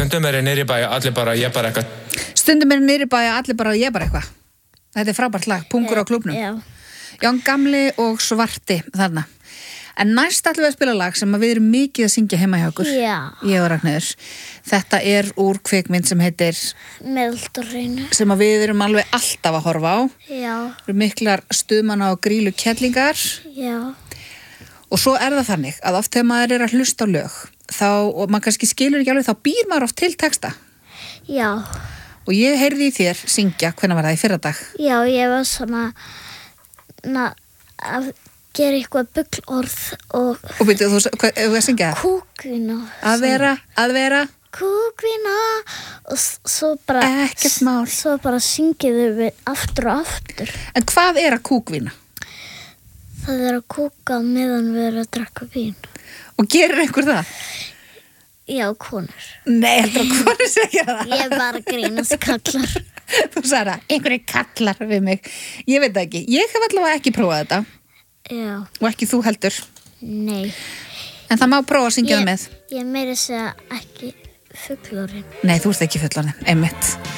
stundum niðri bæ, allir bara, ég bara eitthvað. Stundum niðri bæ, allir bara, ég bara eitthvað. Þetta frábært lag, pungur á klúbnum. Já. Jón Gamli og Svarti þarna. En næst ætlum við að spila lag sem við erum mikið að syngja heima hjá okkur. Já. Ég og Ragnheiður. Þetta úr kvikmynd sem heitir Mild og hreinu. sem við erum alveg alltaf að horfa á. Já. Miklar stuðmanna og grílu kettlingar. Já. Og svo það þannig að oft þegar maður að hlusta á lög þá, og maður kannski skilur ekki alveg, þá býr maður oft til texta. Já. Og ég heyrði í þér syngja, hvenær var það í fyrradag? Já, ég var svona að gera eitthvað buglorð og byrju, þú að syngja það? Kúkvína. Að vera Kúkvína og svo bara ekkert mál. Svo bara syngiðu við aftur og aftur. En hvað að kúkvína? Það að kúka meðan við erum að drekka vín. Og gerir einhver það? Já, konur. Nei, heldur að konur segja það? Ég var að grínast kallar. Þú sagði það, einhverju kallar við mig. Ég veit það ekki. Ég hef allavega ekki prófað þetta. Já. Og ekki þú heldur. Nei. En það má prófa að syngja það með. Ég meiri segja ekki fullorðin. Nei, þú ert ekki fullorðin, einmitt.